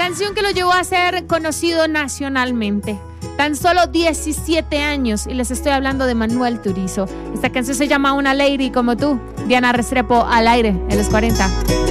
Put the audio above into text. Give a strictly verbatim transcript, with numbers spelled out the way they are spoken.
canción que lo llevó a ser conocido nacionalmente. Tan solo diecisiete años y les estoy hablando de Manuel Turizo. Esta canción se llama Una Lady como tú. Diana Restrepo al aire en los cuarenta.